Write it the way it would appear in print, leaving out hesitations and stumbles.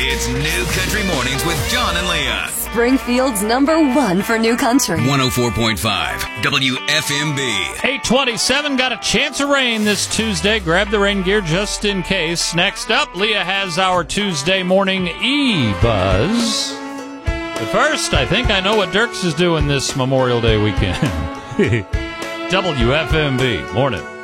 It's New Country Mornings with John and Leah. Springfield's #1 for New Country. 104.5 WFMB. 827, got a chance of rain this Tuesday. Grab the rain gear just in case. Next up, Leah has our Tuesday morning E-Buzz. But first, I think I know what Dirks is doing this Memorial Day weekend. WFMB, morning.